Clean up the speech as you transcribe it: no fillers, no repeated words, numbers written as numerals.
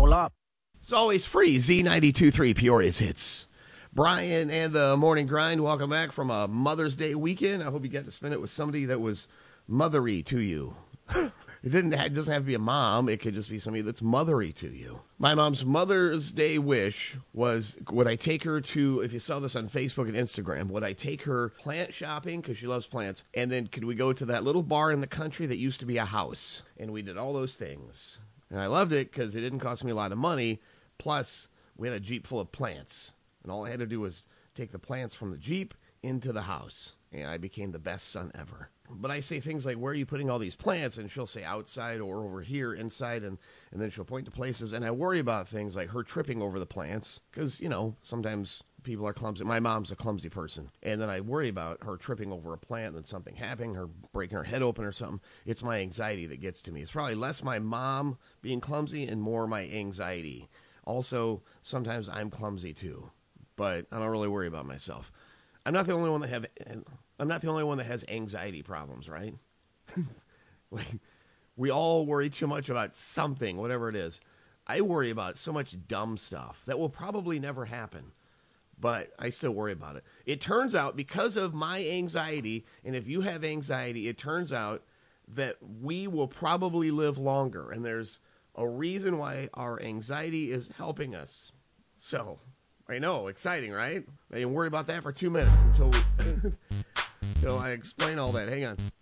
Double up. It's always free. Z92.3 Peoria's Hits. Brian and the Morning Grind, welcome back from a Mother's Day weekend. I hope you got to spend it with somebody that was mothery to you. It doesn't have to be a mom. It could just be somebody that's mothery to you. My mom's Mother's Day wish was, would I take her to, if you saw this on Facebook and Instagram, would I take her plant shopping, because she loves plants, and then could we go to that little bar in the country that used to be a house? And we did all those things. And I loved it because it didn't cost me a lot of money. Plus, we had a Jeep full of plants. And all I had to do was take the plants from the Jeep into the house. And I became the best son ever. But I say things like, where are you putting all these plants? And she'll say outside or over here, inside. And then she'll point to places. And I worry about things like her tripping over the plants. Because, you know, sometimes people are clumsy. My mom's a clumsy person. And then I worry about her tripping over a plant and then something happening, her breaking her head open or something. It's my anxiety that gets to me. It's probably less my mom being clumsy and more my anxiety. Also, sometimes I'm clumsy too. But I don't really worry about myself. I'm not the only one that has anxiety problems, right? Like, we all worry too much about something, whatever it is. I worry about so much dumb stuff that will probably never happen, but I still worry about it. It turns out, because of my anxiety, and if you have anxiety, it turns out that we will probably live longer, and there's a reason why our anxiety is helping us. So, I know, exciting, right? I can worry about that for 2 minutes until I explain all that. Hang on.